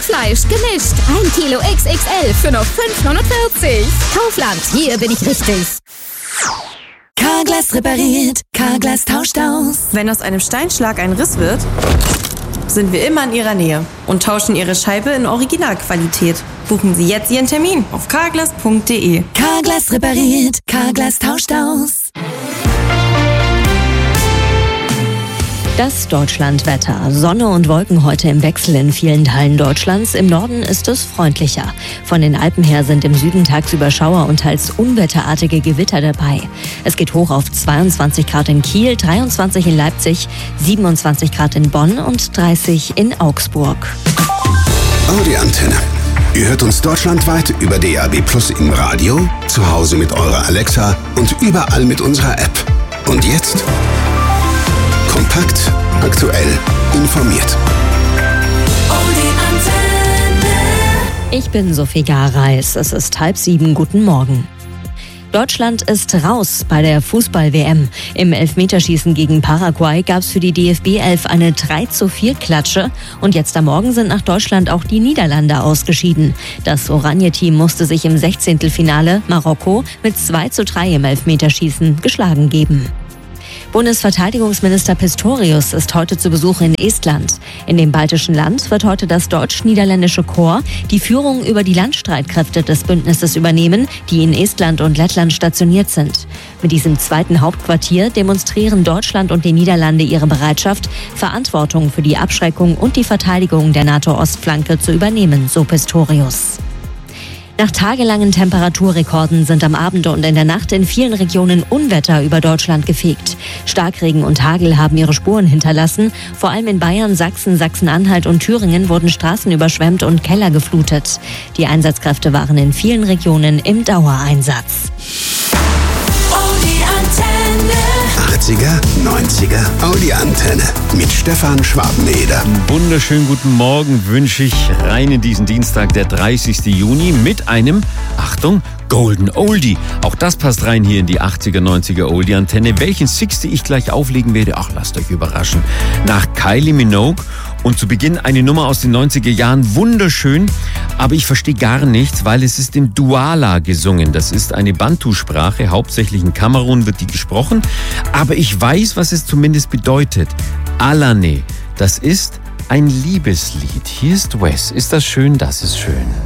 Fleisch gemischt. 1 Kilo XXL für nur 5,49. Kaufland, hier bin ich richtig. Carglass repariert, Carglass tauscht aus. Wenn aus einem Steinschlag ein Riss wird, sind wir immer in Ihrer Nähe und tauschen Ihre Scheibe in Originalqualität. Buchen Sie jetzt Ihren Termin auf carglass.de. Carglass repariert, Carglass tauscht aus. Das Deutschlandwetter. Sonne und Wolken heute im Wechsel in vielen Teilen Deutschlands. Im Norden ist es freundlicher. Von den Alpen her sind im Süden tagsüber Schauer und teils unwetterartige Gewitter dabei. Es geht hoch auf 22 Grad in Kiel, 23 in Leipzig, 27 Grad in Bonn und 30 in Augsburg. Audi Antenne. Ihr hört uns deutschlandweit über DAB+ im Radio, zu Hause mit eurer Alexa und überall mit unserer App. Und jetzt kompakt, aktuell, informiert. Ich bin Sophie Gareis. Es ist 6:30. Guten Morgen. Deutschland ist raus bei der Fußball-WM. Im Elfmeterschießen gegen Paraguay gab es für die DFB-11 eine 3:4-Klatsche. Und jetzt am Morgen sind nach Deutschland auch die Niederlande ausgeschieden. Das Oranje-Team musste sich im 16. Marokko mit 2:3 im Elfmeterschießen geschlagen geben. Bundesverteidigungsminister Pistorius ist heute zu Besuch in Estland. In dem baltischen Land wird heute das deutsch-niederländische Korps die Führung über die Landstreitkräfte des Bündnisses übernehmen, die in Estland und Lettland stationiert sind. Mit diesem zweiten Hauptquartier demonstrieren Deutschland und die Niederlande ihre Bereitschaft, Verantwortung für die Abschreckung und die Verteidigung der NATO-Ostflanke zu übernehmen, so Pistorius. Nach tagelangen Temperaturrekorden sind am Abend und in der Nacht in vielen Regionen Unwetter über Deutschland gefegt. Starkregen und Hagel haben ihre Spuren hinterlassen. Vor allem in Bayern, Sachsen, Sachsen-Anhalt und Thüringen wurden Straßen überschwemmt und Keller geflutet. Die Einsatzkräfte waren in vielen Regionen im Dauereinsatz. 80er, 90er, Audi Antenne mit Stefan Schwabeneder. Wunderschönen guten Morgen wünsche ich rein in diesen Dienstag, der 30. Juni mit einem, Achtung, Golden Oldie. Auch das passt rein hier in die 80er, 90er Oldie Antenne. Welchen 60 ich gleich auflegen werde, ach, lasst euch überraschen. Nach Kylie Minogue und zu Beginn eine Nummer aus den 90er Jahren, wunderschön, aber ich verstehe gar nichts, weil es ist in Douala gesungen. Das ist eine Bantu-Sprache, hauptsächlich in Kamerun wird die gesprochen, aber ich weiß, was es zumindest bedeutet. Alane, das ist ein Liebeslied. Hier ist Wes. Ist das schön? Das ist schön.